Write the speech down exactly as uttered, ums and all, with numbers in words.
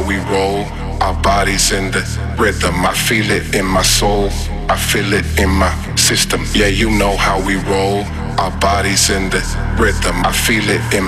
we roll. Our bodies in the rhythm. I feel it in my soul. I feel it in my system. Yeah, you know how we roll. Our bodies in the rhythm. I feel it in